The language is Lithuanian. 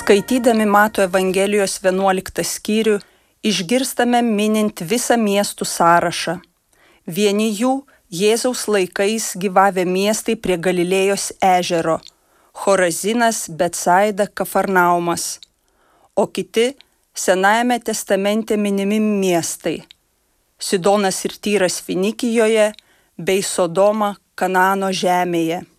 Skaitydami Mato Evangelijos 11 skyrių, išgirstame minint visą miestų sąrašą. Vieni jų Jėzaus laikais gyvavę miestai prie Galilėjos ežero – Chorazinas, Betsaida, Kafarnaumas, o kiti Senajame testamente minimi miestai – Sidonas ir Tyras Finikijoje bei Sodoma Kanaano žemėje.